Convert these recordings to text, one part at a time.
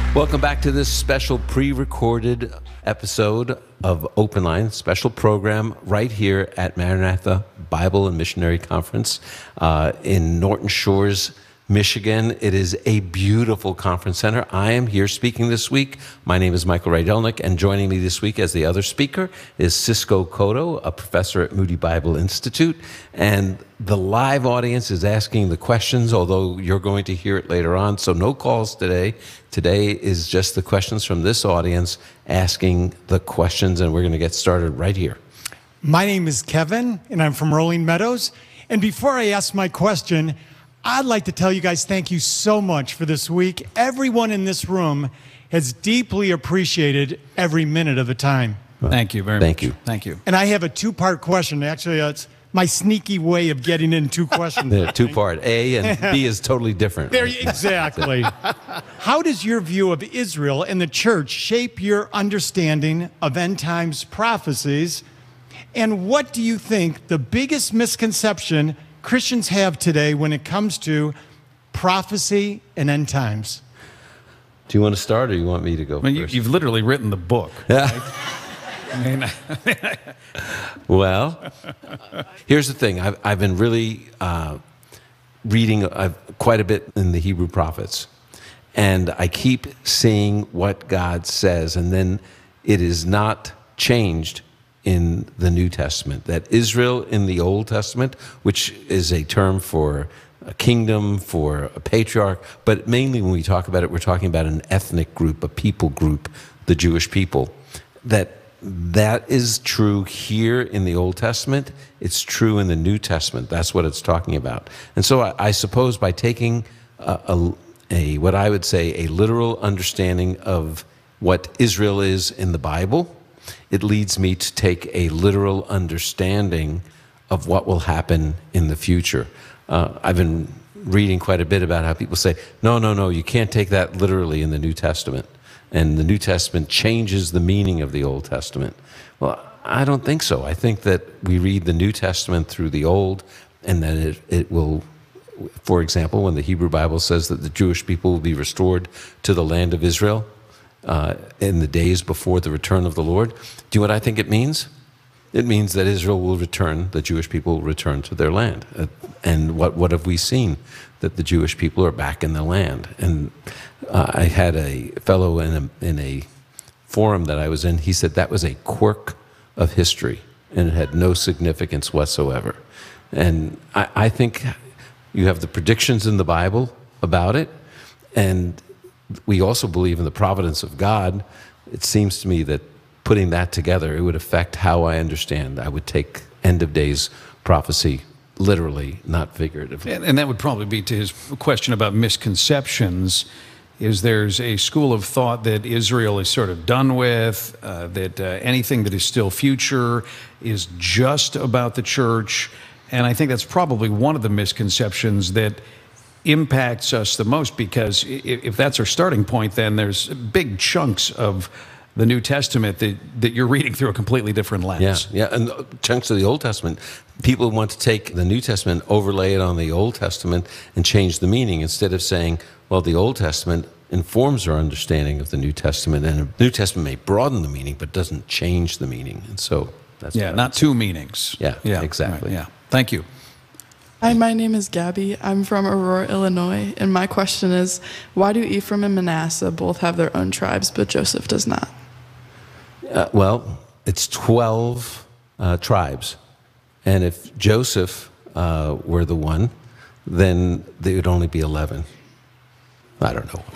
Welcome back to this special pre-recorded episode of Open Line, special program right here at Maranatha Bible and Missionary Conference in Norton Shores, Michigan. It is a beautiful conference center. I am here speaking this week. My name is Michael Rydelnik, and joining me this week as the other speaker is Cisco Cotto, a professor at Moody Bible Institute. And the live audience is asking the questions, although you're going to hear it later on. So no calls today. Today is just the questions from this audience asking the questions, and we're going to get started right here. My name is Kevin, and I'm from Rolling Meadows. And before I ask my question, I'd like to tell you guys thank you so much for this week. Everyone in this room has deeply appreciated every minute of the time. Thank you very much. Thank you. Thank you. And I have a two-part question. Actually, it's my sneaky way of getting in two questions. Two-part. A and B is totally different. There, exactly. How does your view of Israel and the church shape your understanding of end times prophecies? And what do you think the biggest misconception Christians have today when it comes to prophecy and end times? Do you want to start, or you want me to go I mean, first? you've literally written the book. Yeah. Right? I mean, Well, here's the thing. I've been really reading quite a bit in the Hebrew prophets, and I keep seeing what God says, and then it is not changed in the New Testament. That Israel in the Old Testament, which is a term for a kingdom, for a patriarch, but mainly when we talk about it, we're talking about an ethnic group, a people group, the Jewish people. That is true here in the Old Testament. It's true in the New Testament. That's what it's talking about. And so I suppose by taking what I would say a literal understanding of what Israel is in the Bible, it leads me to take a literal understanding of what will happen in the future. I've been reading quite a bit about how people say, no, you can't take that literally in the New Testament. And the New Testament changes the meaning of the Old Testament. Well, I don't think so. I think that we read the New Testament through the Old, and then it will, for example, when the Hebrew Bible says that the Jewish people will be restored to the land of Israel in the days before the return of the Lord, do you know what I think it means? It means that Israel will return, the Jewish people will return to their land. And what have we seen? That the Jewish people are back in the land. And I had a fellow in a forum that I was in, he said that was a quirk of history, and it had no significance whatsoever. And I think you have the predictions in the Bible about it, and we also believe in the providence of God. It seems to me that putting that together, it would affect how I understand. I would take end of days prophecy literally, not figuratively. and that would probably be to his question about misconceptions. Is there's a school of thought that Israel is sort of done with, that anything that is still future is just about the church. And I think that's probably one of the misconceptions that impacts us the most, because if that's our starting point, then there's big chunks of the New Testament that you're reading through a completely different lens. Yeah, and chunks of the Old Testament. People want to take the New Testament, overlay it on the Old Testament, and change the meaning, instead of saying, well, the Old Testament informs our understanding of the New Testament, and the New Testament may broaden the meaning, but doesn't change the meaning. And so that's not two meanings. Yeah, exactly. Right, yeah. Thank you. Hi, my name is Gabby. I'm from Aurora, Illinois, and my question is, why do Ephraim and Manasseh both have their own tribes, but Joseph does not? Well, it's 12 tribes. And if Joseph were the one, then there would only be 11. I don't know.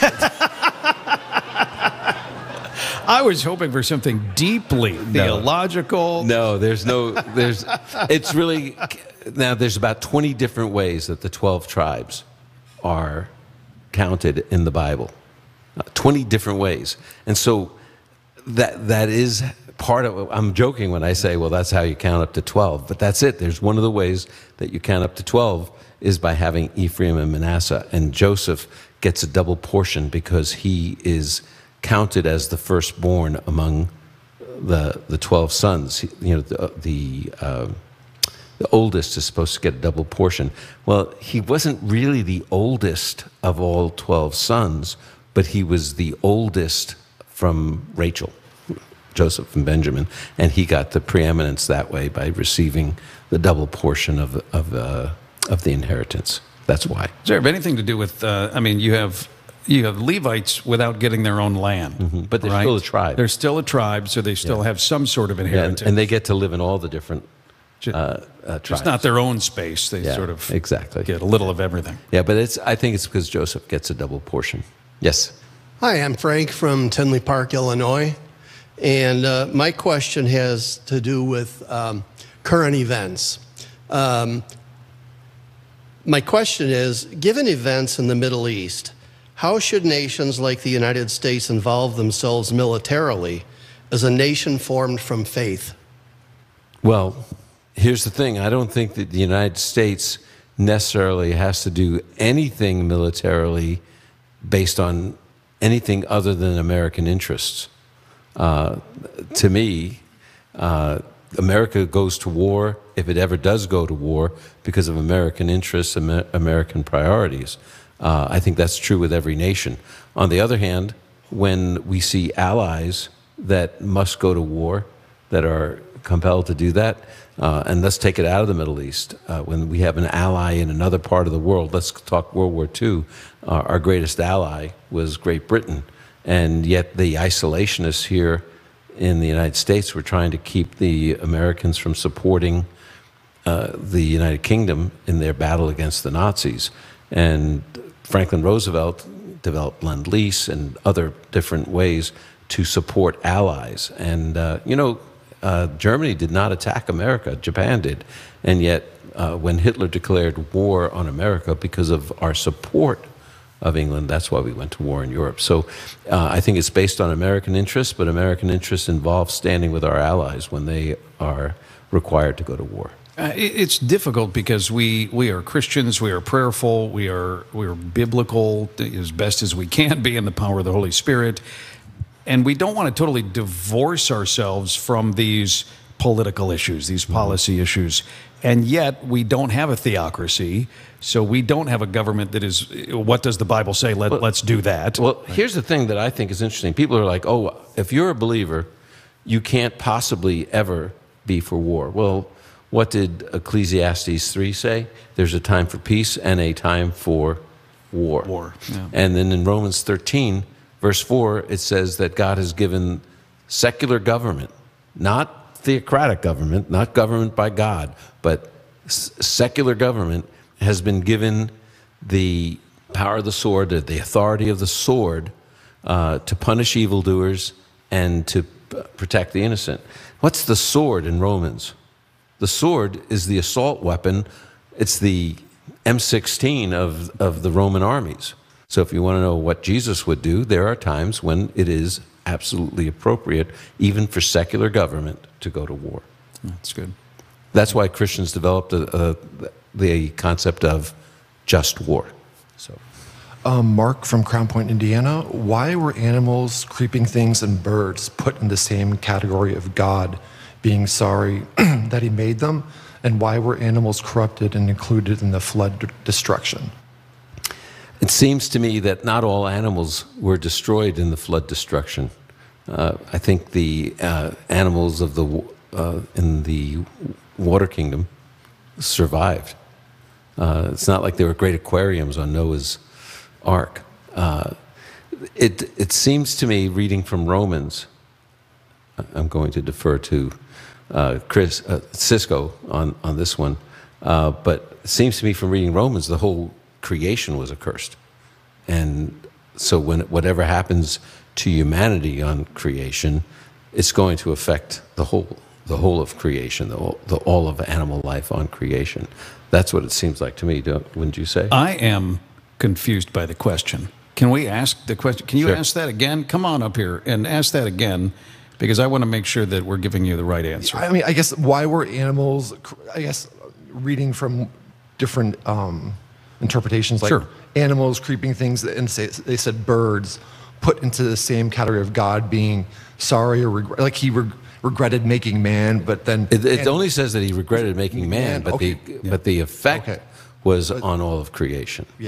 I was hoping for something deeply theological. No, it's really, now there's about 20 different ways that the 12 tribes are counted in the Bible. 20 different ways. And so that is part of, I'm joking when I say, well, that's how you count up to 12, but that's it. There's one of the ways that you count up to 12 is by having Ephraim and Manasseh, and Joseph gets a double portion because he is counted as the firstborn among the 12 sons. The oldest is supposed to get a double portion. Well, he wasn't really the oldest of all 12 sons, but he was the oldest from Rachel, Joseph and Benjamin, and he got the preeminence that way by receiving the double portion of the inheritance. That's why. Does there have anything to do with? I mean, you have Levites without getting their own land, But they're still a tribe. They're still a tribe, so they still have some sort of inheritance, and they get to live in all the different tribes. It's not their own space. They sort of exactly get a little of everything. Yeah, but I think it's because Joseph gets a double portion. Yes. Hi, I'm Frank from Tinley Park, Illinois. And my question has to do with current events. My question is, given events in the Middle East, how should nations like the United States involve themselves militarily as a nation formed from faith? Well, here's the thing. I don't think that the United States necessarily has to do anything militarily based on anything other than American interests. To me, America goes to war, if it ever does go to war, because of American interests and American priorities. I think that's true with every nation. On the other hand, when we see allies that must go to war, that are compelled to do that, and let's take it out of the Middle East. When we have an ally in another part of the world, let's talk World War II, our greatest ally was Great Britain. And yet the isolationists here in the United States were trying to keep the Americans from supporting the United Kingdom in their battle against the Nazis. And Franklin Roosevelt developed Lend-Lease and other different ways to support allies. And, Germany did not attack America, Japan did. And yet when Hitler declared war on America because of our support of England, that's why we went to war in Europe. So I think it's based on American interests, but American interests involve standing with our allies when they are required to go to war. It's difficult because we are Christians, we are prayerful, we are biblical as best as we can be in the power of the Holy Spirit, and we don't want to totally divorce ourselves from these political issues, these policy issues, and yet we don't have a theocracy, so we don't have a government that is, what does the Bible say, let's do that. Well, here's the thing that I think is interesting. People are like, oh, if you're a believer, you can't possibly ever be for war. Well, what did Ecclesiastes 3 say? There's a time for peace and a time for war. Yeah. And then in Romans 13, verse 4, it says that God has given secular government, not theocratic government, not government by God, but secular government has been given the power of the sword, the authority of the sword, to punish evildoers and to protect the innocent. What's the sword in Romans? The sword is the assault weapon. It's the M16 of the Roman armies. So if you want to know what Jesus would do, there are times when it is absolutely appropriate, even for secular government, to go to war. That's good. That's why Christians developed the concept of just war. So, Mark from Crown Point, Indiana. Why were animals, creeping things, and birds put in the same category of God being sorry that he made them? And why were animals corrupted and included in the flood destruction? It seems to me that not all animals were destroyed in the flood destruction. I think the animals of in the water kingdom survived. It's not like there were great aquariums on Noah's Ark. It seems to me, reading from Romans, I'm going to defer to Cisco on this one, but it seems to me from reading Romans, the whole creation was accursed. And so whatever happens to humanity on creation, it's going to affect the whole of creation, all of animal life on creation. That's what it seems like to me, wouldn't you say? I am confused by the question. Can we ask the question? Can you Sure. ask that again? Come on up here and ask that again, because I want to make sure that we're giving you the right answer. I mean, I guess, why were animals, I guess, reading from different interpretations, like Sure. animals, creeping things, and they said birds, put into the same category of God being sorry or like he regretted making man, but then... It only says that he regretted making man, but okay. the effect was on all of creation. Yeah.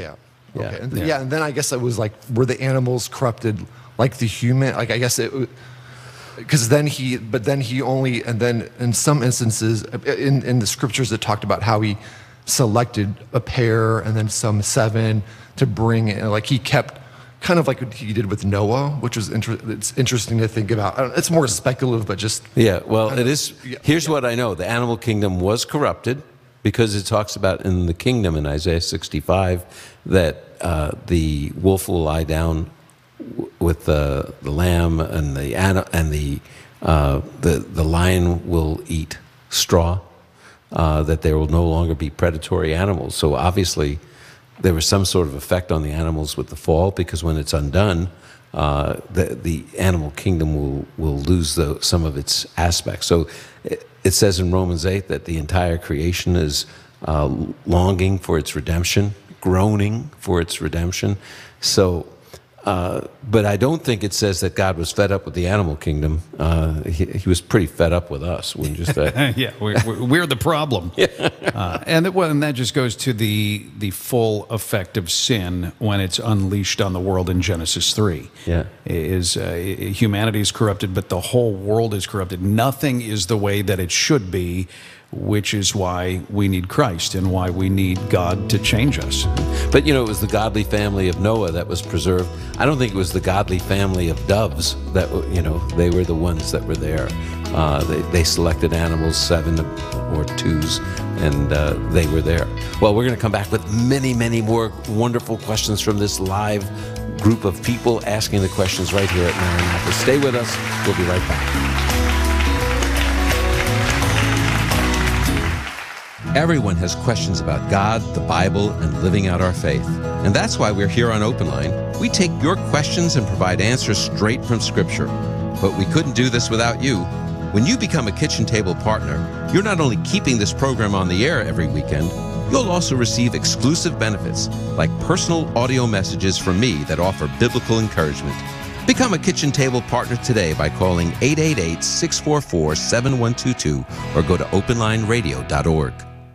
Yeah. Okay. And then I guess it was like, were the animals corrupted like the human? Like, I guess it, because then he only, and then in some instances in the scriptures it talked about how he selected a pair and then some 7 to bring in, like he kept kind of like what he did with Noah, which was it's interesting to think about. I don't, it's more speculative, but just it is. Here's what I know: the animal kingdom was corrupted because it talks about in the kingdom in Isaiah 65 that the wolf will lie down with the lamb, and the lion will eat straw. That there will no longer be predatory animals. So obviously, there was some sort of effect on the animals with the fall, because when it's undone, the animal kingdom will lose some of its aspects. So it says in Romans 8 that the entire creation is longing for its redemption, groaning for its redemption. So, but I don't think it says that God was fed up with the animal kingdom. He was pretty fed up with us, wouldn't you say? Yeah, we're the problem. And that just goes to the full effect of sin when it's unleashed on the world in Genesis 3. Yeah, humanity is corrupted, but the whole world is corrupted. Nothing is the way that it should be, which is why we need Christ and why we need God to change us. But it was the godly family of Noah that was preserved. I don't think it was the godly family of doves that, they were the ones that were there. They selected animals, 7 or 2s, and they were there. Well, we're going to come back with many, many more wonderful questions from this live group of people asking the questions right here at Maranatha. Stay with us. We'll be right back. Everyone has questions about God, the Bible, and living out our faith. And that's why we're here on Open Line. We take your questions and provide answers straight from Scripture. But we couldn't do this without you. When you become a Kitchen Table partner, you're not only keeping this program on the air every weekend, you'll also receive exclusive benefits, like personal audio messages from me that offer biblical encouragement. Become a Kitchen Table partner today by calling 888-644-7122 or go to openlineradio.org.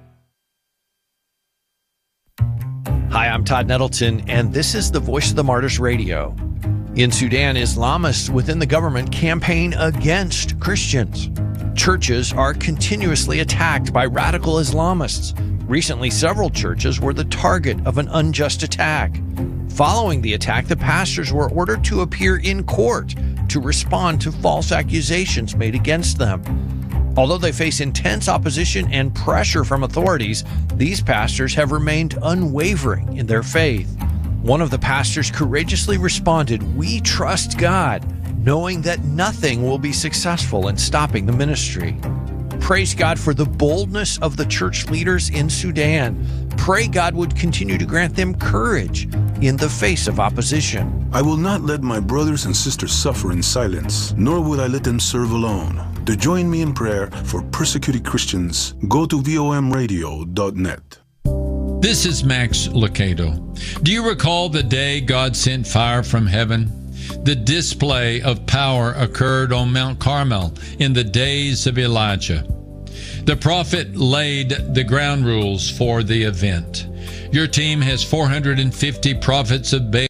Hi, I'm Todd Nettleton, and this is the Voice of the Martyrs Radio. In Sudan, Islamists within the government campaign against Christians. Churches are continuously attacked by radical Islamists. Recently, several churches were the target of an unjust attack. Following the attack, the pastors were ordered to appear in court to respond to false accusations made against them. Although they face intense opposition and pressure from authorities, these pastors have remained unwavering in their faith. One of the pastors courageously responded, "We trust God, knowing that nothing will be successful in stopping the ministry." Praise God for the boldness of the church leaders in Sudan. Pray God would continue to grant them courage in the face of opposition. I will not let my brothers and sisters suffer in silence, nor will I let them serve alone. To join me in prayer for persecuted Christians, go to vomradio.net. This is Max Lucado. Do you recall the day God sent fire from heaven? The display of power occurred on Mount Carmel in the days of Elijah. The prophet laid the ground rules for the event. Your team has 450 prophets of Baal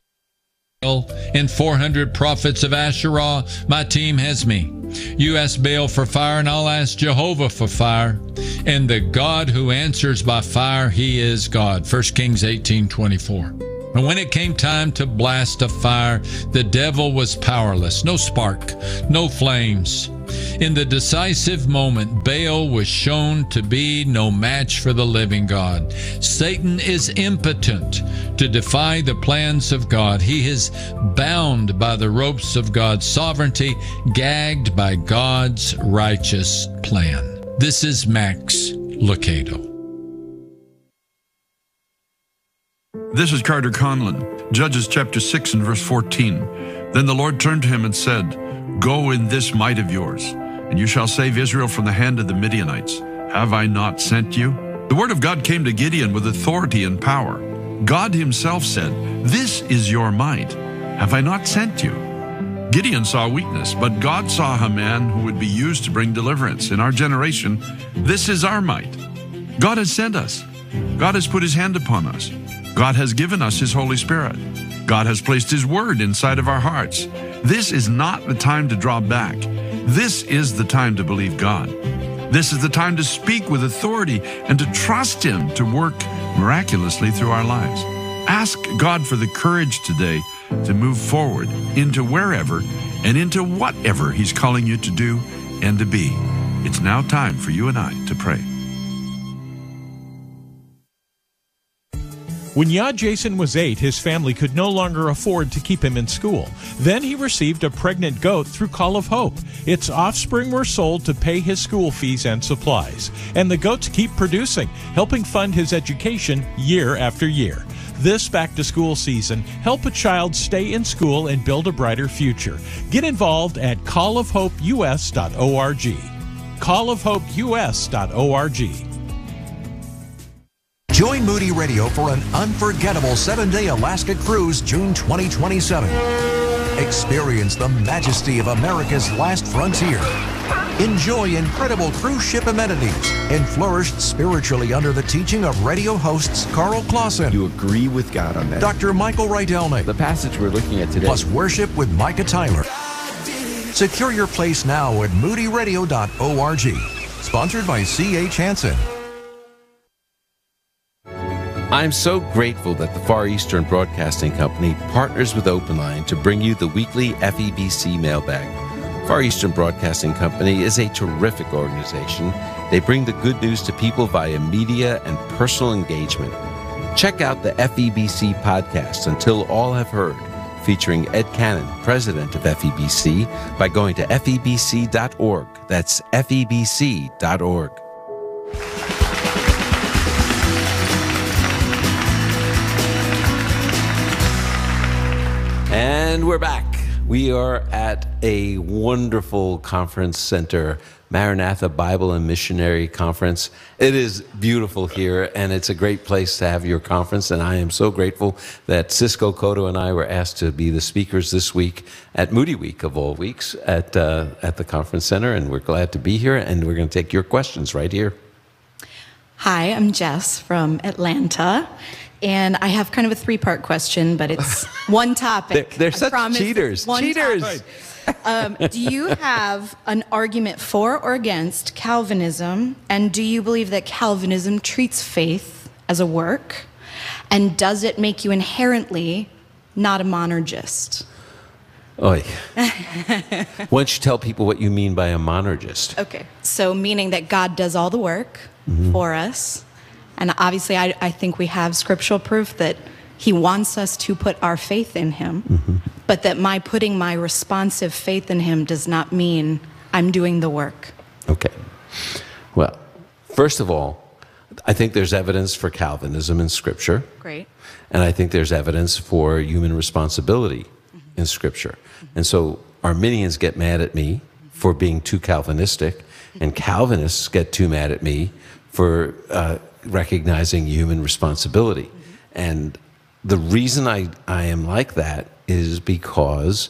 and 400 prophets of Asherah. My team has me. You ask Baal for fire, and I'll ask Jehovah for fire. And the God who answers by fire, he is God. 1 Kings 18:24. And when it came time to blast a fire, the devil was powerless. No spark, no flames. In the decisive moment, Baal was shown to be no match for the living God. Satan is impotent to defy the plans of God. He is bound by the ropes of God's sovereignty, gagged by God's righteous plan. This is Max Lucado. This is Carter Conlon, Judges chapter 6 and verse 14. Then the Lord turned to him and said, "Go in this might of yours, and you shall save Israel from the hand of the Midianites. Have I not sent you?" The word of God came to Gideon with authority and power. God himself said, "This is your might. Have I not sent you?" Gideon saw weakness, but God saw a man who would be used to bring deliverance. In our generation, this is our might. God has sent us. God has put his hand upon us. God has given us His Holy Spirit. God has placed His Word inside of our hearts. This is not the time to draw back. This is the time to believe God. This is the time to speak with authority and to trust Him to work miraculously through our lives. Ask God for the courage today to move forward into wherever and into whatever He's calling you to do and to be. It's now time for you and I to pray. When Yad Jason was 8, his family could no longer afford to keep him in school. Then he received a pregnant goat through Call of Hope. Its offspring were sold to pay his school fees and supplies. And the goats keep producing, helping fund his education year after year. This back-to-school season, help a child stay in school and build a brighter future. Get involved at callofhopeus.org. callofhopeus.org. Join Moody Radio for an unforgettable 7-day Alaska cruise June 2027. Experience the majesty of America's last frontier. Enjoy incredible cruise ship amenities and flourish spiritually under the teaching of radio hosts Carl Clausen. You agree with God on that. Dr. Michael Rydelny. The passage we're looking at today. Plus worship with Micah Tyler. Secure your place now at moodyradio.org. Sponsored by C.H. Hansen. I'm so grateful that the Far Eastern Broadcasting Company partners with OpenLine to bring you the weekly FEBC mailbag. Far Eastern Broadcasting Company is a terrific organization. They bring the good news to people via media and personal engagement. Check out the FEBC podcast, Until All Have Heard, featuring Ed Cannon, president of FEBC, by going to febc.org. That's febc.org. And we're back. We are at a wonderful conference center, Maranatha Bible and Missionary Conference. It is beautiful here, and it's a great place to have your conference, and I am so grateful that Cisco Cotto and I were asked to be the speakers this week at Moody Week, of all weeks, at the conference center, and we're glad to be here, and we're going to take your questions right here. Hi, I'm Jess from Atlanta. And I have kind of a three-part question, but it's one topic. They're such cheaters. Cheaters. Do you have an argument for or against Calvinism? And do you believe that Calvinism treats faith as a work? And does it make you inherently not a monergist? Oy. Why don't you tell people what you mean by a monergist? Okay. So meaning that God does all the work for us. And obviously, I think we have scriptural proof that He wants us to put our faith in Him, but that my putting my responsive faith in Him does not mean I'm doing the work. Okay. Well, first of all, I think there's evidence for Calvinism in Scripture. Great. And I think there's evidence for human responsibility in Scripture. And so Arminians get mad at me for being too Calvinistic, and Calvinists get too mad at me for recognizing human responsibility. And the reason I am like that is because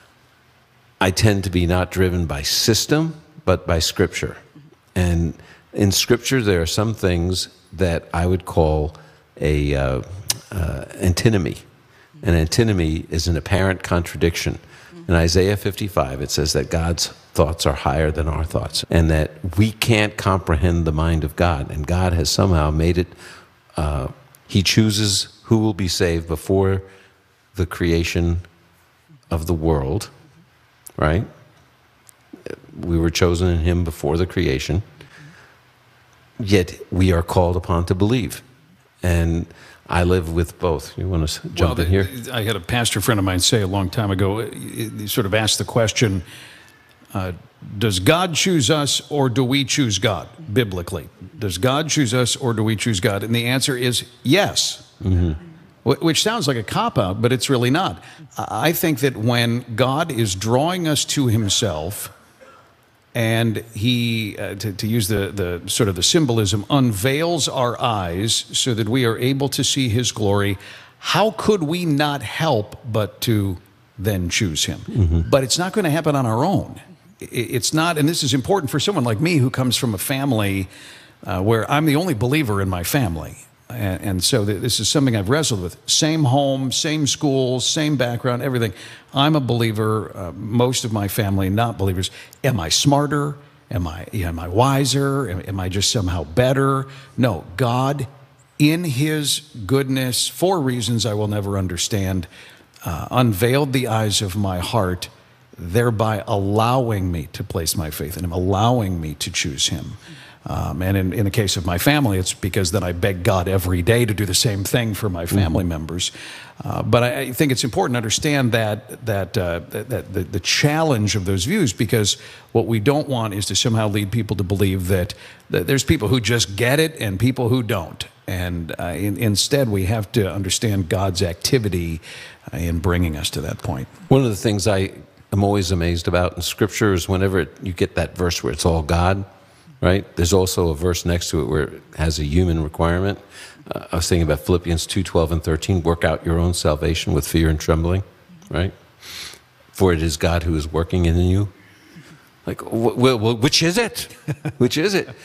I tend to be not driven by system, but by Scripture. And in Scripture, there are some things that I would call a antinomy. An antinomy is an apparent contradiction. In Isaiah 55, it says that God's thoughts are higher than our thoughts, and that we can't comprehend the mind of God. And God has somehow made it, He chooses who will be saved before the creation of the world, right? We were chosen in Him before the creation, yet we are called upon to believe. And I live with both. You want to jump in here? I had a pastor friend of mine say a long time ago, he sort of asked the question, does God choose us or do we choose God, biblically? Does God choose us or do we choose God? And the answer is yes, which sounds like a cop-out, but it's really not. I think that when God is drawing us to Himself, and He, to use the sort of the symbolism, unveils our eyes so that we are able to see His glory, how could we not help but to then choose Him? But it's not going to happen on our own. It's not, and this is important for someone like me who comes from a family where I'm the only believer in my family. And so this is something I've wrestled with. Same home, same school, same background, everything. I'm a believer. Most of my family not believers. Am I smarter? Am I wiser? Am I just somehow better? No, God, in His goodness, for reasons I will never understand, unveiled the eyes of my heart, thereby allowing me to place my faith in Him, allowing me to choose Him. And in the case of my family, it's because then I beg God every day to do the same thing for my family members. But I think it's important to understand that the challenge of those views, because what we don't want is to somehow lead people to believe that there's people who just get it and people who don't. And instead, we have to understand God's activity in bringing us to that point. One of the things I am always amazed about in Scripture is whenever you get that verse where it's all God, right? There's also a verse next to it where it has a human requirement. I was thinking about Philippians 2:12 and 13. Work out your own salvation with fear and trembling, right? For it is God who is working in you. Like, well, which is it? Which is it?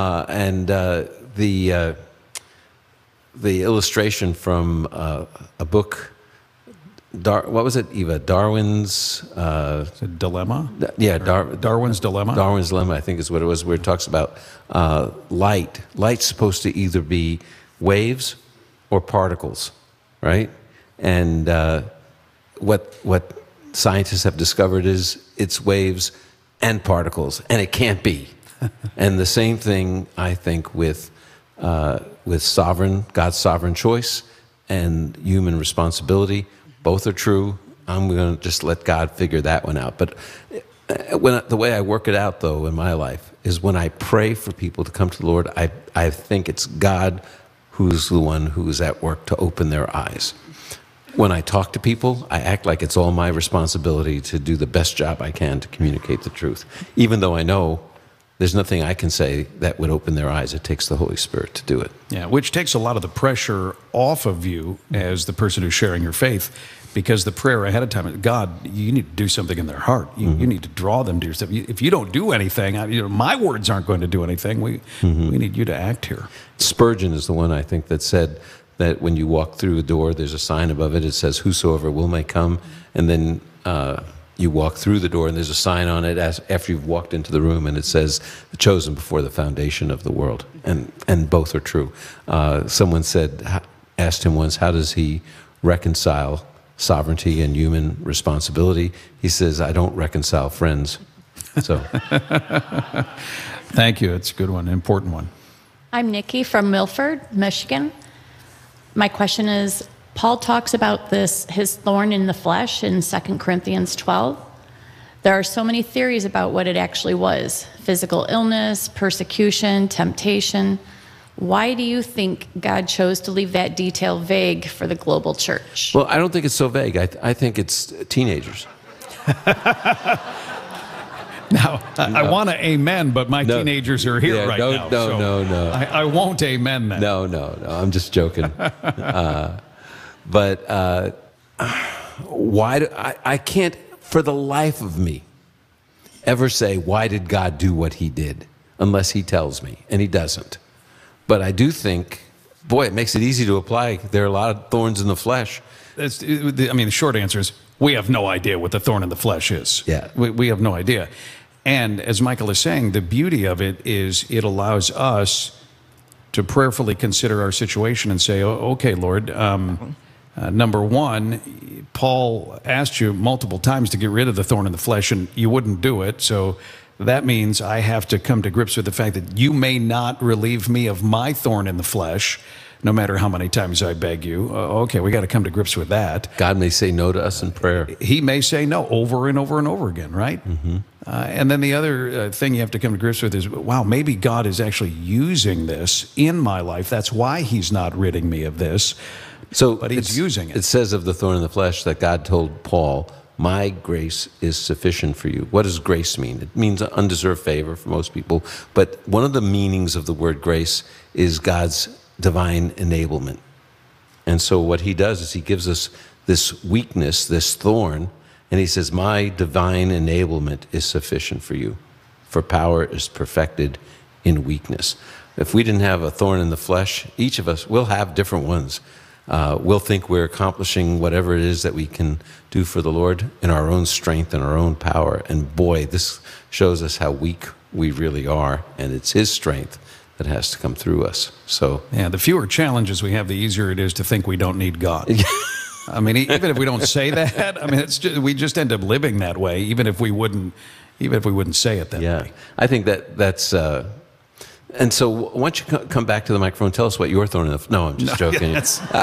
The illustration from a book. What was it, Eva? Darwin's Dilemma? Yeah, Darwin's Dilemma? Darwin's Dilemma, I think is what it was, where it talks about light. Light's supposed to either be waves or particles, right? And what scientists have discovered is it's waves and particles, and it can't be. And the same thing, I think, with God's sovereign choice and human responsibility. Both are true. I'm going to just let God figure that one out. But the way I work it out, though, in my life is when I pray for people to come to the Lord, I think it's God who's the one who's at work to open their eyes. When I talk to people, I act like it's all my responsibility to do the best job I can to communicate the truth, even though I know there's nothing I can say that would open their eyes. It takes the Holy Spirit to do it. Yeah, which takes a lot of the pressure off of you as the person who's sharing your faith, because the prayer ahead of time, God, you need to do something in their heart. You need to draw them to yourself. If you don't do anything, my words aren't going to do anything. We need you to act here. Spurgeon is the one, I think, that said that when you walk through a door, there's a sign above it. It says, whosoever will may come. And then you walk through the door and there's a sign on it after you've walked into the room, and it says, chosen before the foundation of the world. And both are true. Someone asked him once, how does he reconcile sovereignty and human responsibility? He says, I don't reconcile friends. So, thank you. It's a good one, an important one. I'm Nikki from Milford, Michigan. My question is, Paul talks about his thorn in the flesh in 2 Corinthians 12. There are so many theories about what it actually was: physical illness, persecution, temptation. Why do you think God chose to leave that detail vague for the global church? Well, I don't think it's so vague. I think it's teenagers. Now, I want to amen, but my teenagers are here right now. No. I won't amen that. No. I'm just joking. But why do I can't, for the life of me, ever say, why did God do what He did, unless He tells me, and He doesn't. But I do think, boy, it makes it easy to apply. There are a lot of thorns in the flesh. The short answer is, we have no idea what the thorn in the flesh is. Yeah. We have no idea. And as Michael is saying, the beauty of it is it allows us to prayerfully consider our situation and say, okay, Lord, number one, Paul asked you multiple times to get rid of the thorn in the flesh, and you wouldn't do it. So that means I have to come to grips with the fact that you may not relieve me of my thorn in the flesh, no matter how many times I beg you. Okay, we got to come to grips with that. God may say no to us in prayer. He may say no over and over and over again, right? Mm-hmm. And then the other thing you have to come to grips with is, wow, maybe God is actually using this in my life. That's why He's not ridding me of this. But He's using it. It says of the thorn in the flesh that God told Paul, my grace is sufficient for you. What does grace mean? It means undeserved favor for most people. But one of the meanings of the word grace is God's divine enablement. And so what He does is He gives us this weakness, this thorn, and He says, my divine enablement is sufficient for you, for power is perfected in weakness. If we didn't have a thorn in the flesh, each of us will have different ones. We'll think we're accomplishing whatever it is that we can do for the Lord in our own strength and our own power. And boy, this shows us how weak we really are, and it's His strength that has to come through us. So, yeah, the fewer challenges we have, the easier it is to think we don't need God. I mean, even if we don't say that, I mean, we just end up living that way, even if we wouldn't say it that way. I think that's. And so, why don't you come back to the microphone? Tell us what your thorn in the. No, I'm just joking.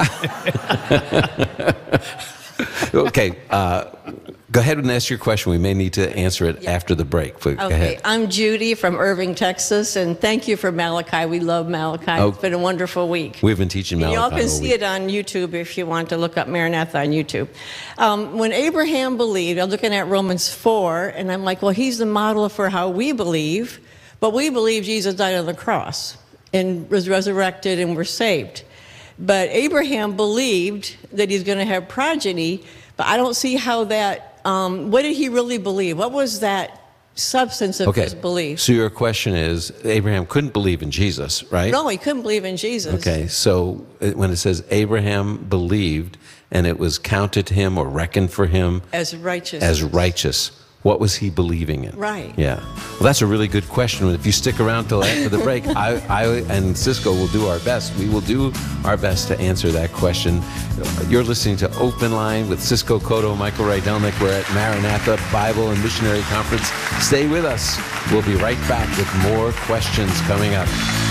Okay, go ahead and ask your question. We may need to answer it after the break. But go ahead. I'm Judy from Irving, Texas, and thank you for Malachi. We love Malachi. It's been a wonderful week. We've been teaching Malachi. Y'all can see it on YouTube if you want to look up Maranatha on YouTube. When Abraham believed, I'm looking at Romans 4, and I'm like, well, he's the model for how we believe, but we believe Jesus died on the cross and was resurrected and we're saved. But Abraham believed that he's going to have progeny, but I don't see how that, what did he really believe? What was that substance of his belief? So your question is, Abraham couldn't believe in Jesus, right? No, he couldn't believe in Jesus. Okay, so when it says Abraham believed and it was counted to him or reckoned for him as righteous. What was he believing in? Right. Yeah. Well, that's a really good question. If you stick around till after the break, I and Cisco will do our best. We will do our best to answer that question. You're listening to Open Line with Cisco Cotto, Michael Rydelnik. We're at Maranatha Bible and Missionary Conference. Stay with us. We'll be right back with more questions coming up.